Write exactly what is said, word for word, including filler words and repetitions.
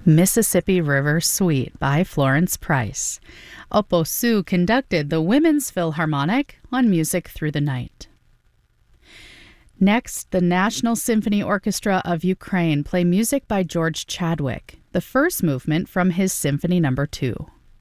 Mississippi River Suite by Florence Price. Oppo Su conducted the Women's Philharmonic on Music Through the Night. Next, the National Symphony Orchestra of Ukraine play music by George Chadwick, the first movement from his Symphony Number two.